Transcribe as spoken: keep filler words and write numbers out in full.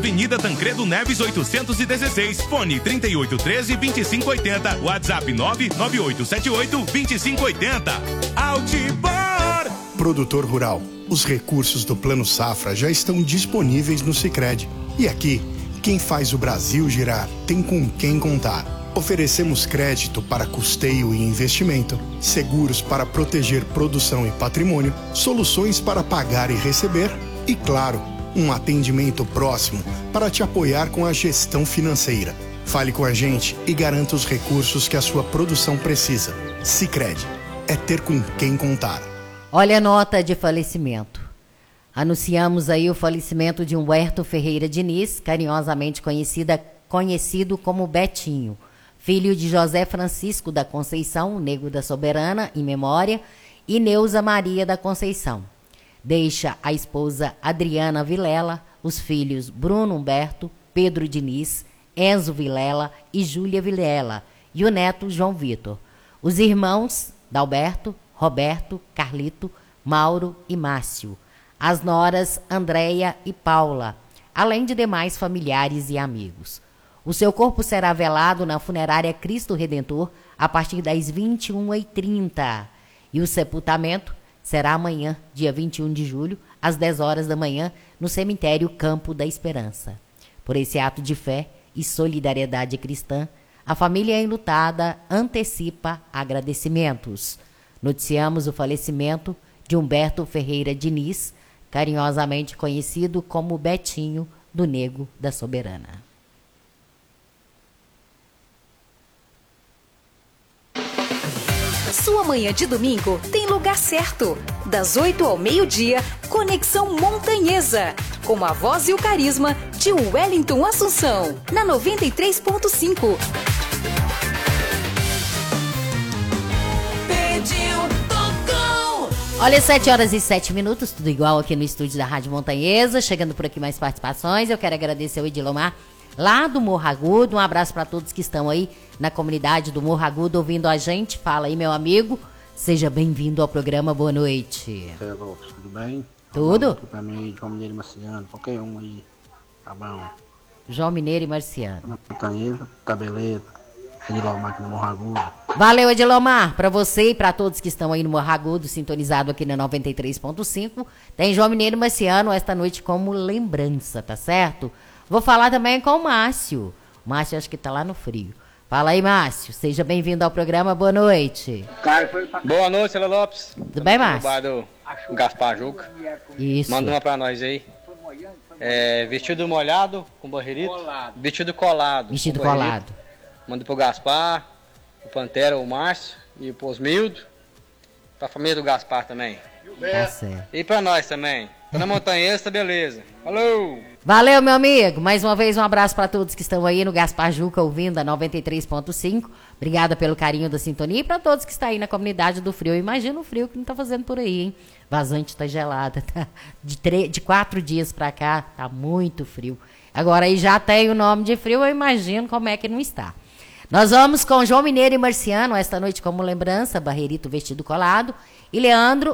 Avenida Tancredo Neves oitocentos e dezesseis, fone trinta e oito, treze, vinte e cinco oitenta, WhatsApp nove nove oito sete oito, vinte e cinco oitenta. Altipar. Produtor rural, os recursos do Plano Safra já estão disponíveis no Sicredi. E aqui, quem faz o Brasil girar tem com quem contar. Oferecemos crédito para custeio e investimento, seguros para proteger produção e patrimônio, soluções para pagar e receber e, claro, um atendimento próximo para te apoiar com a gestão financeira. Fale com a gente e garanta os recursos que a sua produção precisa. Sicredi, é ter com quem contar. Olha a nota de falecimento. Anunciamos aí o falecimento de Humberto Ferreira Diniz, carinhosamente conhecida, conhecido como Betinho, filho de José Francisco da Conceição, Nego da Soberana, em memória, e Neuza Maria da Conceição. Deixa a esposa Adriana Vilela, os filhos Bruno Humberto, Pedro Diniz, Enzo Vilela e Júlia Vilela, e o neto João Vitor. Os irmãos Dalberto, Roberto, Carlito, Mauro e Márcio. As noras Andréia e Paula, além de demais familiares e amigos. O seu corpo será velado na funerária Cristo Redentor a partir das vinte e uma e trinta. E o sepultamento será amanhã, dia vinte e um de julho, às dez horas da manhã, no cemitério Campo da Esperança. Por esse ato de fé e solidariedade cristã, a família enlutada antecipa agradecimentos. Noticiamos o falecimento de Humberto Ferreira Diniz, carinhosamente conhecido como Betinho do Nego da Soberana. Sua manhã de domingo tem lugar certo. Das oito ao meio-dia, Conexão Montanhesa. Com a voz e o carisma de Wellington Assunção. Na noventa e três ponto cinco. Olha, sete horas e sete minutos, tudo igual aqui no estúdio da Rádio Montanhesa. Chegando por aqui mais participações. Eu quero agradecer ao Edilomar, lá do Morro Agudo. Um abraço para todos que estão aí na comunidade do Morro Agudo ouvindo a gente. Fala aí, meu amigo. Seja bem-vindo ao programa. Boa noite. É, Lopes, tudo bem? Tudo? Pra mim, João Mineiro e Marciano, qualquer um aí. Tá bom. João Mineiro e Marciano. Na Montanhesa, tá beleza. Edilomar aqui no Morro Agudo. Valeu, Edilomar. Para você e para todos que estão aí no Morro Agudo, sintonizado aqui na noventa e três ponto cinco. Tem João Mineiro e Marciano esta noite como lembrança, tá certo? Vou falar também com o Márcio. O Márcio acho que tá lá no frio. Fala aí, Márcio. Seja bem-vindo ao programa. Boa noite. Boa noite, Cela Lopes. Tudo bem, Márcio? Do Gaspar Juca. Isso. Manda uma pra nós aí. É, vestido molhado com barreirito. Colado. Vestido colado. Vestido colado. Manda pro Gaspar, o Pantera, o Márcio e pro Osmildo. Pra família do Gaspar também. Tá certo. E pra nós também. Tô na Montanhesa, tá beleza. Falou! Valeu, meu amigo. Mais uma vez, um abraço para todos que estão aí no Gaspar Juca, ouvindo a noventa e três ponto cinco. Obrigada pelo carinho da sintonia. E para todos que estão aí na comunidade do frio. Imagina o frio que não tá fazendo por aí, hein? Vazante tá gelada. Tá? De, tre- de quatro dias para cá, tá muito frio. Agora aí já tem o nome de frio, eu imagino como é que não está. Nós vamos com João Mineiro e Marciano, esta noite como lembrança, Barreirito Vestido Colado, e Leandro